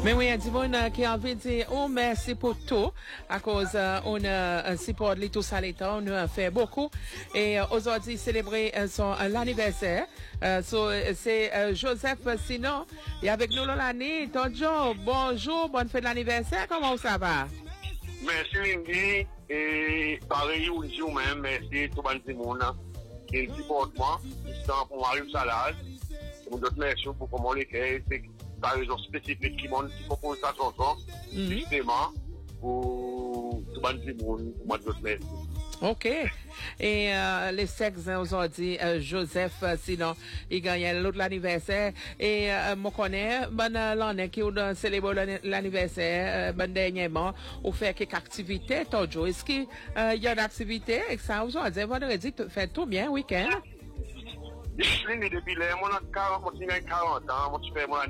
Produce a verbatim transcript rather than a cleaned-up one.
Mais oui, il y a du monde euh, qui a envie de dire, oh, merci pour tout, à cause, euh, on a support les tous à l'état, on a fait beaucoup, et euh, aujourd'hui, célébrer euh, son euh, l'anniversaire. Euh, so, c'est euh, Joseph Sinon, et avec nous l'année, Tonjo, bonjour, bonne fête de l'anniversaire, comment ça va? Merci Lindy, et pareil, on dit même, merci tout le monde qui supporte moi, justement pour Marie Salade, pour d'autres merci pour comment les fait, c'est par raison spécifique qui m'ont qui propose ça chanson, justement, pour tout le monde, pour moi d'autres merci. OK. Et euh, les sexes hein, aujourd'hui, euh, Joseph, euh, sinon, il gagne l'autre l'anniversaire. Et euh, moi connais, ben l'année qui a célébré l'anniversaire, euh, ben dernièrement, on fait quelques activités, toujours. Est-ce qu'il euh, y a une activité avec ça aujourd'hui? Vendredi, tu fais tout bien, week-end? Depuis les, depuis les, moi, j'ai quarante ans, moi, je fais mon